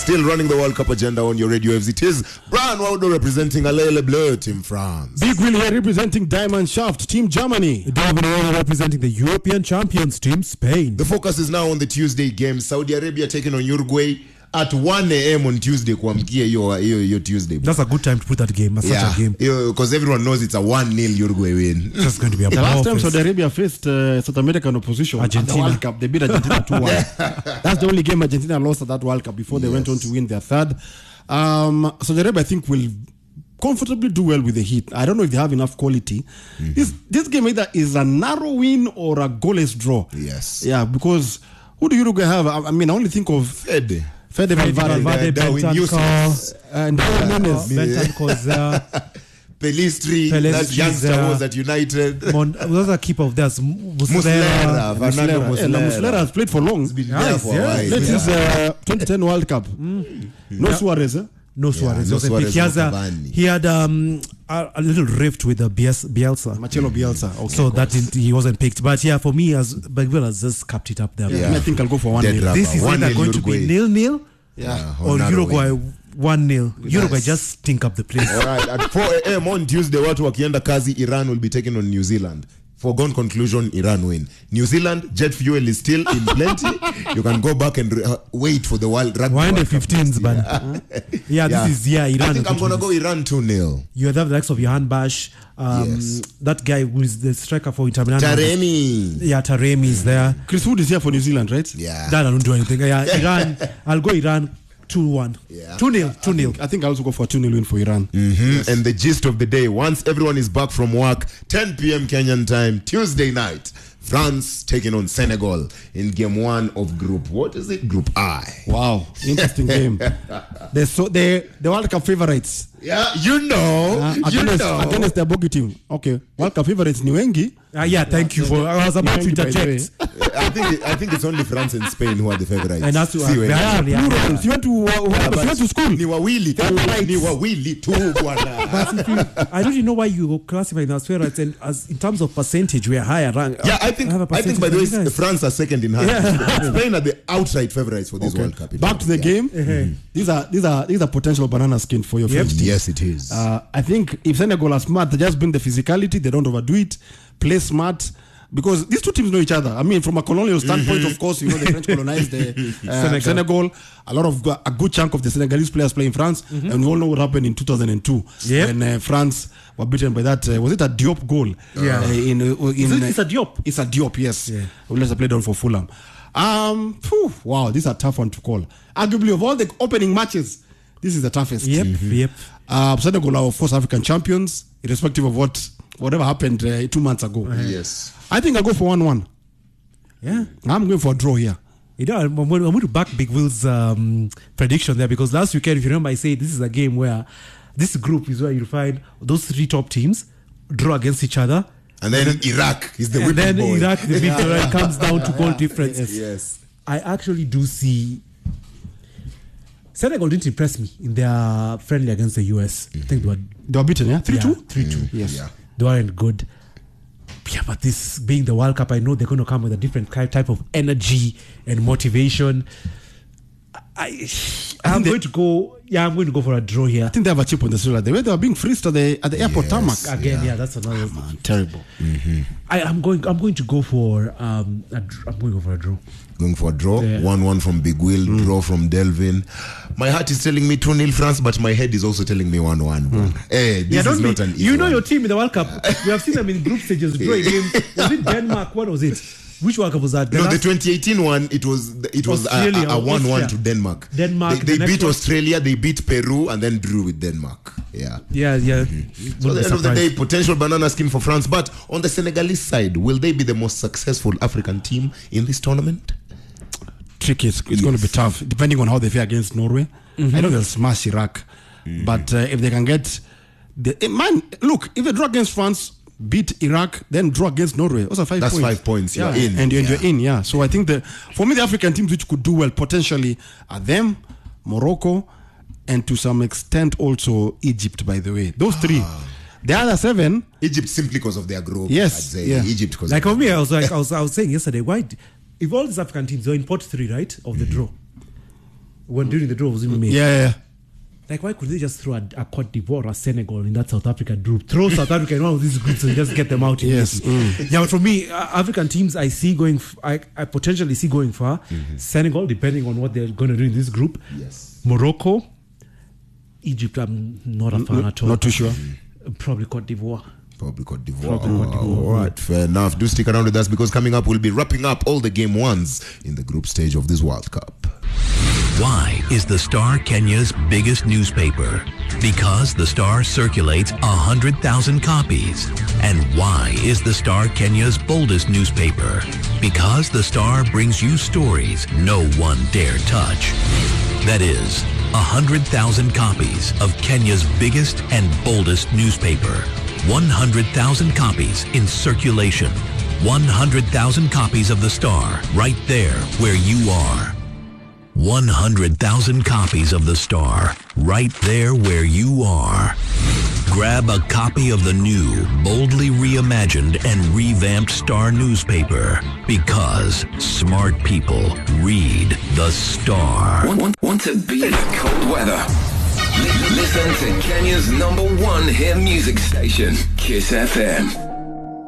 Still running the World Cup agenda on your radio waves. It is Brian Waldo representing Allez les Bleus, Team France. Big Will here representing Diamond Shaft, Team Germany. David representing the European champions, Team Spain. The focus is now on the Tuesday game. Saudi Arabia taking on Uruguay at 1 a.m. on Tuesday. Your Tuesday. That's a good time to put that game. Such a game. Because everyone knows it's a 1-0 Uruguay win. That's going to be a The last time Saudi Arabia faced South American opposition Argentina. at the World Cup, they beat Argentina 2-1. That's the only game Argentina lost at that World Cup before they went on to win their third. Saudi Arabia, I think, will comfortably do well with the Heat. I don't know if they have enough quality. This game either is a narrow win or a goalless draw. Yes. Yeah, because who do Uruguay have? I mean, I only think of Fede Valverde, Bentancur, and Nunes. Bentancur's there. Pelistri, that youngster was at United. Was a keeper of theirs. Muslera. Muslera has played for long. That is 2010 World Cup. No Suarez, No Suarez. He had a little rift with the Bielsa. Marcelo Bielsa. Okay, so that he wasn't picked. But yeah, for me, as Bagwell has just capped it up there. I think I'll go for 1-0. This is either going to be 0-0 or Uruguay 1-0. Uruguay just stink up the place. All right, at 4 a.m. on Tuesday, watu wakienda kazi, Iran will be taking on New Zealand. Foregone conclusion, Iran win. New Zealand, jet fuel is still in plenty. You can go back and wait for the World Rugby. Why the 15s, man? This is Iran. I think I'm going to go Iran 2-0. You have the likes of Johan Bash. That guy who is the striker for Inter Milan. Taremi. Yeah, Taremi is there. Chris Wood is here for New Zealand, right? Yeah. That I don't do anything. Yeah, Iran. I'll go Iran 2-1. 2-0. I think I'll also go for 2-0 win for Iran. Yes. And the gist of the day, once everyone is back from work, 10 p.m. Kenyan time, Tuesday night, France taking on Senegal in game 1 of Group. What is it? Group I. Wow, interesting game. The World Cup favorites. Yeah, you know. Against their bogey team. Okay, World Cup favorites ni wengi. Thank you for. I was about to interject. I think it's only France and Spain who are the favorites. And that's you went to school. Ni wawili tu bwana. I don't even know why you classify them as favorites, and as in terms of percentage, we are higher rank. Yeah, I think by the way, France are second in hand. Spain are the outright favorites for this World Cup. Back to the game. These are potential banana skin for your first team. Yes, it is. I think if Senegal are smart, they just bring the physicality. They don't overdo it. Play smart. Because these two teams know each other. I mean, from a colonial standpoint, of course, the French colonized Senegal. A good chunk of the Senegalese players play in France, and we all know what happened in 2002 when France were beaten by that. Was it a Diop goal? Yeah. It's a Diop. It's a Diop. Yes. Yeah. Who later played on for Fulham. Wow, these are tough one to call. Arguably, of all the opening matches, this is the toughest. Yep. Senegal are of course African champions, irrespective of whatever happened 2 months ago. Yes. I think I'll go for 1-1. Yeah. I'm going for a draw here. I'm going to back Big Will's prediction there, because last weekend, if you remember, I said this is a game where this group is where you find those 3 top teams draw against each other. And then Iraq is the whipping boy. And then Iraq, the victor, comes down to goal difference. Yes. I actually do see Senegal didn't impress me in their friendly against the US. I think they were beaten, 3-2? 3-2. Yes. Yeah. They weren't good. Yeah, but this being the World Cup, I know they're going to come with a different type of energy and motivation. I'm going to go for a draw here. I think they have a chip on the shoulder. The way they were being frisked at the airport tarmac. Again, that's another terrible. I'm going to go for a draw. Going for a draw. 1-1 from Big Will, draw from Delvin. My heart is telling me 2-0 France, but my head is also telling me 1-1. Hey, this is not an easy You know your team in the World Cup. We have seen them in group stages draw a game. Was it Denmark? What was it? Which World Cup was that? The 2018 one, it was Australia, a 1-1 to Denmark. They beat Australia, they beat Peru, and then drew with Denmark. Yeah. So at the end of the day, potential banana skin for France. But on the Senegalese side, will they be the most successful African team in this tournament? Tricky. It's going to be tough, depending on how they fare against Norway. I know they'll smash Iraq, but if they can get if they draw against France, beat Iraq, then draw against Norway, those are 5 points. That's 5 points. You're in, and you're in. Yeah. So I think for me, the African teams which could do well potentially are them, Morocco, and to some extent also Egypt. By the way, those 3. The other 7, Egypt simply because of their group. Yes, Egypt because like for me, I was I was saying yesterday, why if all these African teams are in pot 3, right, of the draw, why do you think Egypt will be surprised? Egypt because of their group. Like for me, I was saying yesterday, why if all these African teams are in pot 3, right, of the draw, why do you think Egypt will be surprised? when during the draw was even made. Yeah. Like, why could they just throw a Cote d'Ivoire or a Senegal in that South Africa group? Throw South Africa in one of these groups and just get them out. Yes. Yeah, but for me, African teams I see going, I potentially see going far. Senegal, depending on what they're going to do in this group. Yes. Morocco, Egypt, I'm not a fan at all. Not too sure. Probably Cote d'Ivoire. Probably Cote d'Ivoire. All right, fair enough. Do stick around with us because coming up, we'll be wrapping up all the game ones in the group stage of this World Cup. Why is the Star Kenya's biggest newspaper? Because the Star circulates 100,000 copies. And why is the Star Kenya's boldest newspaper? Because the Star brings you stories no one dare touch. That is, 100,000 copies of Kenya's biggest and boldest newspaper. 100,000 copies in circulation. 100,000 copies of the Star right there where you are. 100,000 copies of the Star right there where you are. Grab a copy of the new, boldly reimagined and revamped Star newspaper because smart people read the Star. Want to beat cold weather? Listen to Kenya's #1 hit music station, Kiss FM.